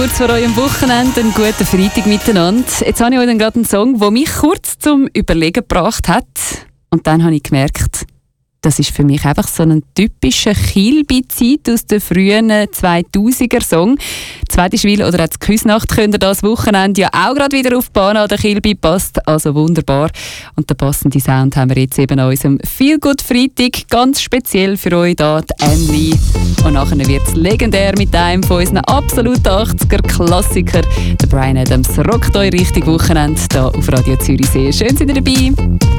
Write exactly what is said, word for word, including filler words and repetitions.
Kurz vor eurem Wochenende einen guten Freitag miteinander. Jetzt habe ich euch gerade einen Song, der mich kurz zum Überlegen gebracht hat. Und dann habe ich gemerkt, das ist für mich einfach so ein typischer Kilby-Zeit aus den frühen zweitausender-Song. Zweitischwil oder auch die Küsnacht könnt ihr das Wochenende ja auch gerade wieder auf die Bahn an. Der Kilby passt also wunderbar. Und den passenden Sound haben wir jetzt eben an unserem Feel Good Freitag ganz speziell für euch da, die Anne. Und nachher wird es legendär mit einem von unseren absoluten achtziger-Klassiker. Der Bryan Adams rockt euch richtig Wochenende hier auf Radio Zürichsee. Schön, seid ihr dabei.